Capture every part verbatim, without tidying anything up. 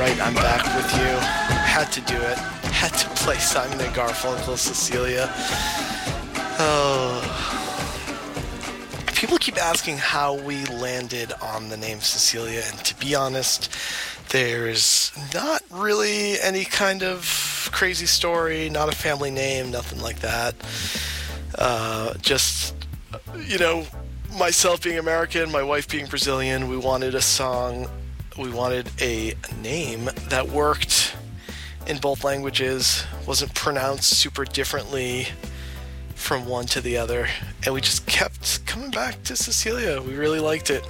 right, I'm back with you. Had to do it. Had to play Simon and Garfunkel, Cecilia. Oh. People keep asking how we landed on the name Cecilia, and to be honest, there's not really any kind of crazy story, not a family name, nothing like that. Uh, just, you know, myself being American, my wife being Brazilian, we wanted a song, we wanted a name that worked in both languages, wasn't pronounced super differently from one to the other, and we just kept coming back to Cecilia. We really liked it.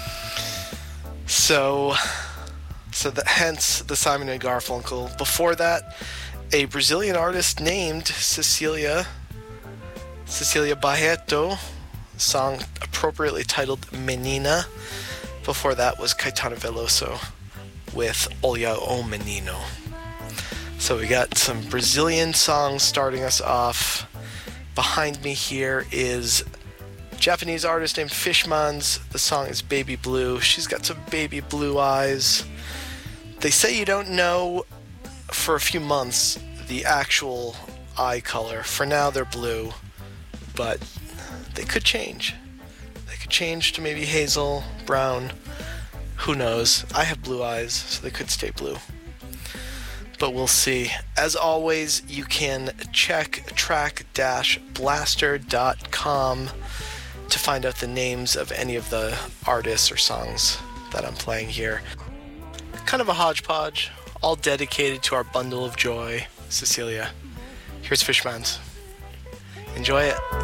So, so that, hence the Simon and Garfunkel. Before that, a Brazilian artist named Cecilia, Cecilia Barreto, song appropriately titled Menina. Before that was Caetano Veloso with Olha o Menino. So we got some Brazilian songs starting us off. Behind me here is a Japanese artist named Fishmans. The song is Baby Blue. She's got some baby blue eyes. They say you don't know for a few months the actual eye color. For now they're blue, but they could change. They could change to maybe hazel, brown. Who knows? I have blue eyes, so they could stay blue. But we'll see. As always, you can check track blaster dot com to find out the names of any of the artists or songs that I'm playing here. Kind of a hodgepodge, all dedicated to our bundle of joy, Cecilia. Here's Fishmans. Enjoy it.